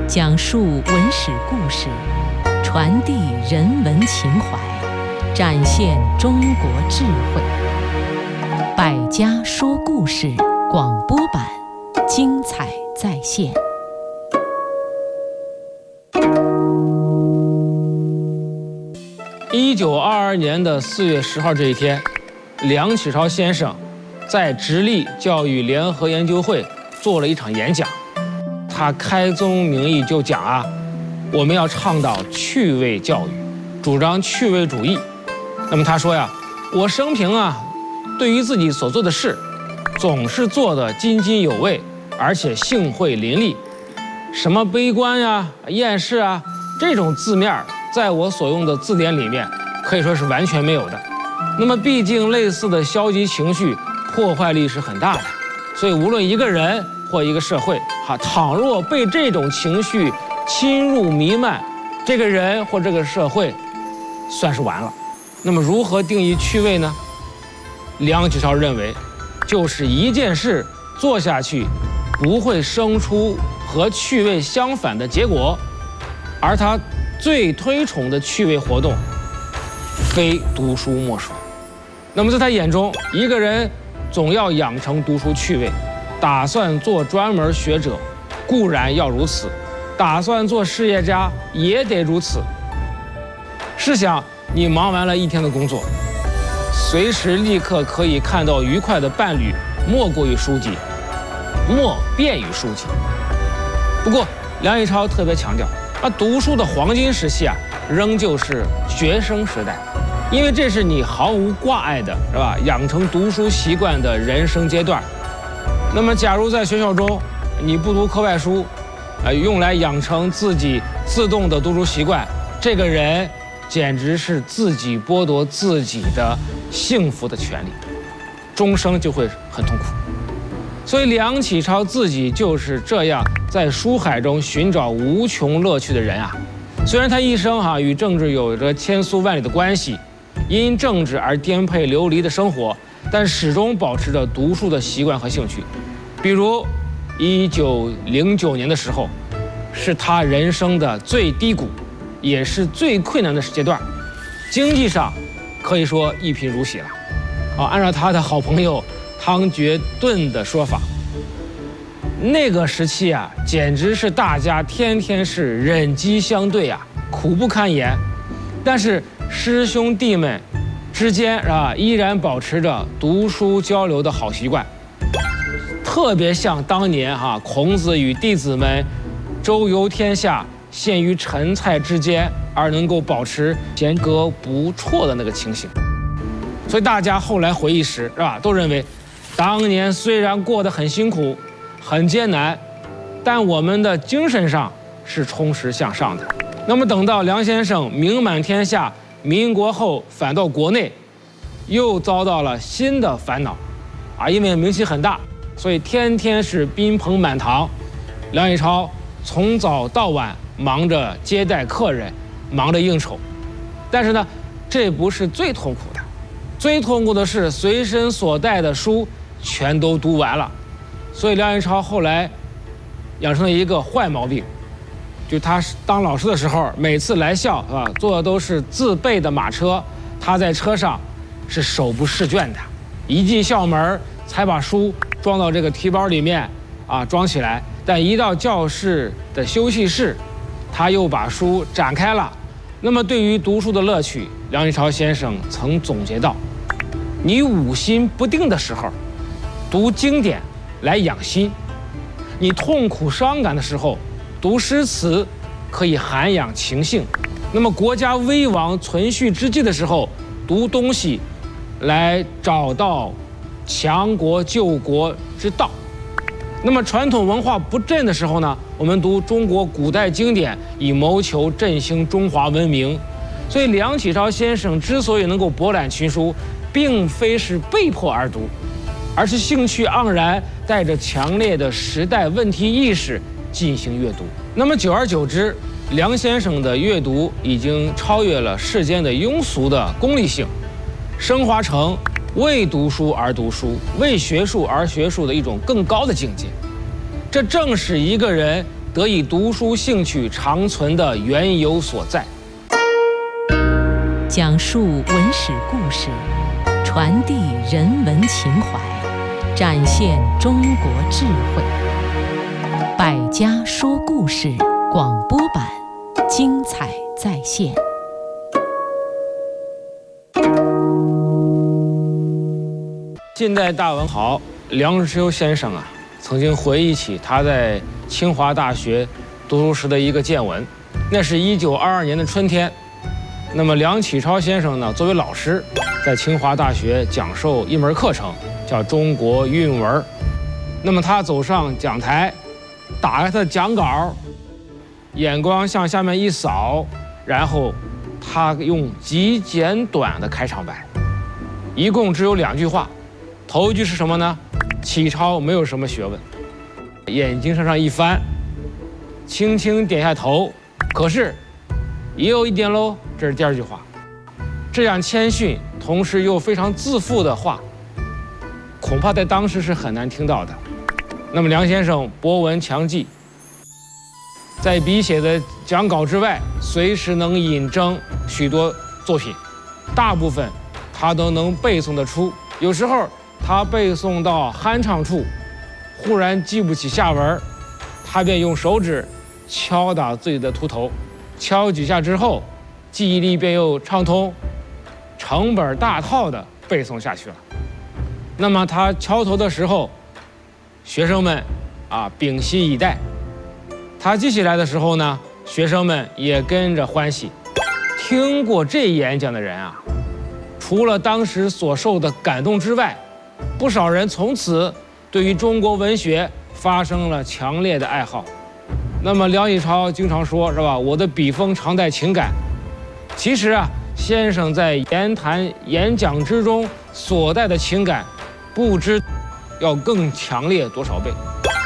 讲述文史故事，传递人文情怀，展现中国智慧。百家说故事广播版，精彩再现。 1922年的4月10号这一天，梁启超先生在直隶教育联合研究会做了一场演讲。他开宗明义就讲我们要倡导趣味教育，主张趣味主义。那么他说我生平对于自己所做的事，总是做得津津有味，而且兴会淋漓。什么悲观厌世这种字面，在我所用的字典里面可以说是完全没有的。那么毕竟类似的消极情绪破坏力是很大的，所以无论一个人或一个社会倘若被这种情绪侵入弥漫，这个人或这个社会算是完了。那么如何定义趣味呢？梁启超认为，就是一件事做下去不会生出和趣味相反的结果，而他最推崇的趣味活动非读书莫属。那么在他眼中，一个人总要养成读书趣味，打算做专门学者固然要如此，打算做事业家也得如此。试想，你忙完了一天的工作，随时立刻可以看到愉快的伴侣，莫过于书籍，莫便于书籍。不过梁启超特别强调，读书的黄金时期仍旧是学生时代，因为这是你毫无挂碍的，是吧？养成读书习惯的人生阶段。那么假如在学校中你不读课外书，用来养成自己自动的读书习惯，这个人简直是自己剥夺自己的幸福的权利，终生就会很痛苦。所以梁启超自己就是这样在书海中寻找无穷乐趣的人虽然他一生与政治有着千丝万缕的关系，因政治而颠沛流离的生活，但始终保持着读书的习惯和兴趣。比如1909年的时候，是他人生的最低谷，也是最困难的阶段，经济上可以说一贫如洗了。按照他的好朋友汤觉顿的说法，那个时期简直是大家天天是忍饥相对苦不堪言。但是师兄弟们之间依然保持着读书交流的好习惯，特别像当年孔子与弟子们周游天下，陷于陈蔡之间而能够保持弦歌不辍的那个情形。所以大家后来回忆时都认为，当年虽然过得很辛苦很艰难，但我们的精神上是充实向上的。那么等到梁先生名满天下，民国后返到国内，又遭到了新的烦恼因为名气很大，所以天天是宾朋满堂。梁启超从早到晚忙着接待客人，忙着应酬。但是呢，这不是最痛苦的，最痛苦的是随身所带的书全都读完了。所以梁启超后来养成了一个坏毛病，就他当老师的时候，每次来校坐的都是自备的马车，他在车上是手不释卷的，一进校门才把书装到这个提包里面装起来。但一到教室的休息室，他又把书展开了。那么对于读书的乐趣，梁启超先生曾总结到，你五心不定的时候读经典来养心，你痛苦伤感的时候读诗词可以涵养情性，那么国家危亡存续之际的时候读东西来找到强国救国之道。那么传统文化不振的时候呢，我们读中国古代经典，以谋求振兴中华文明。所以梁启超先生之所以能够博览群书，并非是被迫而读，而是兴趣盎然，带着强烈的时代问题意识进行阅读。那么久而久之，梁先生的阅读已经超越了世间的庸俗的功利性，升华成为读书而读书，为学术而学术的一种更高的境界。这正是一个人得以读书兴趣长存的缘由所在。 讲述文史故事，传递人文情怀，展现中国智慧。百家说故事广播版，精彩再现。 近代大文豪梁实秋先生啊，曾经回忆起他在清华大学读书时的一个见闻。那是1922年的春天，那么梁启超先生呢，作为老师，在清华大学讲授一门课程，叫中国韵文。那么他走上讲台，打开他的讲稿，眼光向下面一扫，然后他用极简短的开场白，一共只有2句话。头一句是什么呢？启超没有什么学问，眼睛向上一翻，轻轻点下头，可是也有一点喽。这是第2句话。这样谦逊同时又非常自负的话，恐怕在当时是很难听到的。那么梁先生博闻强记，在笔写的讲稿之外，随时能引证许多作品，大部分他都能背诵得出。有时候他背诵到酣畅处，忽然记不起下文，他便用手指敲打自己的秃头，敲几下之后，记忆力便又畅通，成本大套的背诵下去了。那么他敲头的时候，学生们屏息以待；他记起来的时候呢，学生们也跟着欢喜。听过这演讲的人啊，除了当时所受的感动之外，不少人从此对于中国文学发生了强烈的爱好。那么梁启超经常说，是吧？我的笔锋常带情感。其实啊，先生在言谈演讲之中所带的情感，不知要更强烈多少倍。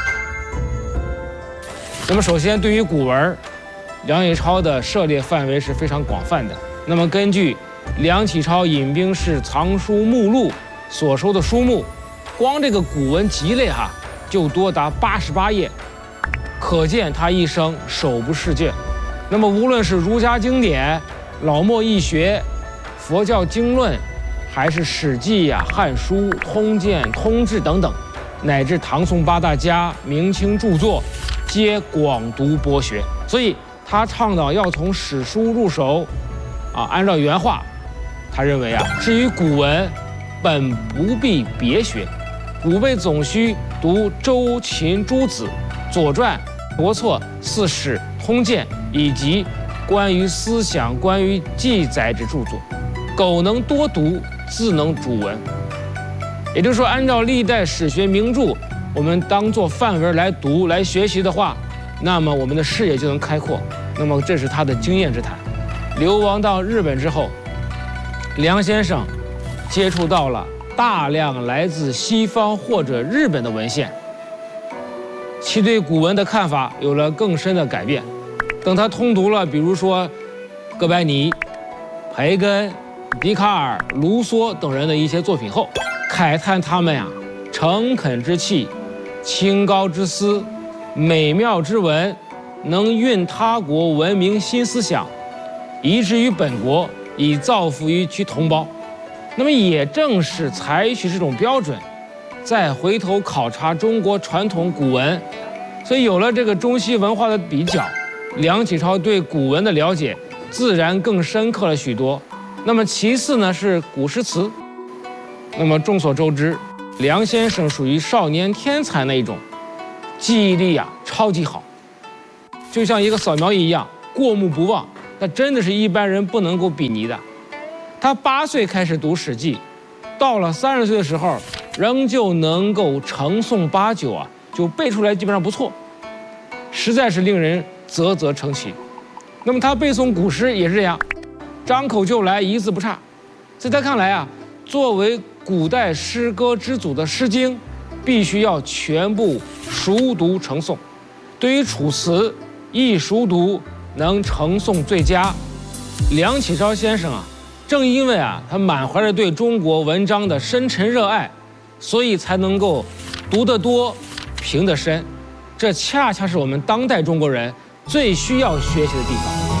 那么首先对于古文，梁启超的涉猎范围是非常广泛的。那么根据梁启超饮冰室藏书目录所收的书目，光这个古文集类就多达88页，可见他一生手不释卷。那么无论是儒家经典、老墨易学、佛教经论，还是史记汉书、通鉴、通志等等，乃至唐宋8大家、明清著作，皆广读博学。所以他倡导要从史书入手，按照原话，他认为至于古文，本不必别学，古辈总需读周秦诸子、左传、国策、四史、通鉴以及关于思想、关于记载之著作。苟能多读，自能主文。也就是说，按照历代史学名著，我们当作范文来读、来学习的话，那么我们的视野就能开阔。那么这是他的经验之谈。流亡到日本之后，梁先生接触到了大量来自西方或者日本的文献，其对古文的看法有了更深的改变。等他通读了比如说哥白尼、培根、笛卡尔、卢梭等人的一些作品后，慨叹他们诚恳之气、清高之思、美妙之文，能运他国文明新思想，移之于本国，以造福于其同胞。那么也正是采取这种标准，再回头考察中国传统古文，所以有了这个中西文化的比较，梁启超对古文的了解自然更深刻了许多。那么其次呢是古诗词。那么众所周知，梁先生属于少年天才那一种，记忆力超级好，就像一个扫描仪一样，过目不忘，那真的是一般人不能够比拟的。他8岁开始读《史记》，到了30岁的时候，仍旧能够成诵8九就背出来，基本上不错，实在是令人啧啧称奇。那么他背诵古诗也是这样，张口就来，一字不差。在他看来作为古代诗歌之祖的《诗经》，必须要全部熟读成诵。对于楚辞，亦熟读，能成诵最佳。梁启超先生正因为他满怀着对中国文章的深沉热爱，所以才能够读得多，评得深。 这恰恰是我们当代中国人最需要学习的地方。